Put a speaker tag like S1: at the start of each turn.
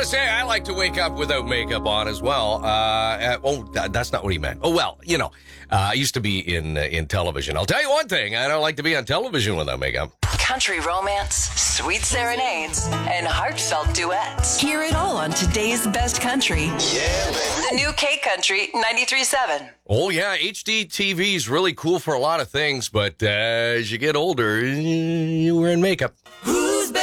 S1: to say I like to wake up without makeup on as well. That's not what he meant. Oh, well, I used to be in television. I'll tell you one thing. I don't like to be on television without makeup.
S2: Country romance, sweet serenades, and heartfelt duets. Hear it all on today's best country. Yeah, baby. The new K-Country 93.7.
S1: Oh, yeah, HD TV is really cool for a lot of things, but as you get older, you're wearing makeup.
S3: Who's